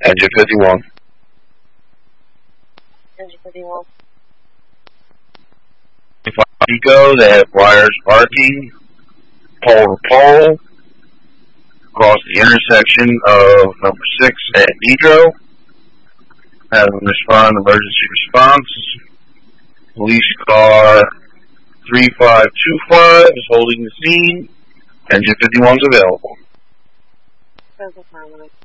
Engine 51. Engine 51. Eco, they have wires arcing pole to pole across the intersection of number 6 and Nitro. Have them respond emergency response. Police car 3525 is holding the scene. Engine 51 is available.